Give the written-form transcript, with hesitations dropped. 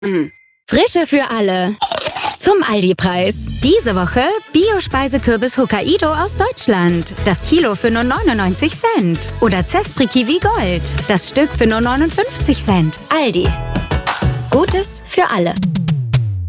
Frische für alle. Zum Aldi-Preis. Diese Woche Bio-Speisekürbis Hokkaido aus Deutschland. Das Kilo für nur 99 Cent. Oder Zespri Kiwi Gold. Das Stück für nur 59 Cent. Aldi. Gutes für alle.